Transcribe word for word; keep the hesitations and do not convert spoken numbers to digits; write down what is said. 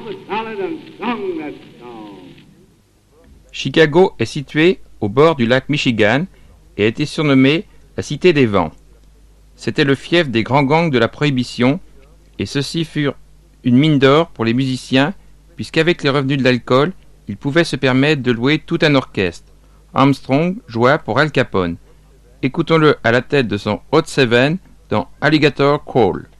Chicago est située au bord du lac Michigan et a été surnommée la Cité des Vents. C'était le fief des grands gangs de la Prohibition, et ceux-ci furent une mine d'or pour les musiciens, puisqu'avec les revenus de l'alcool, ils pouvaient se permettre de louer tout un orchestre. Armstrong joua pour Al Capone. Écoutons-le à la tête de son Hot Seven dans Alligator Call.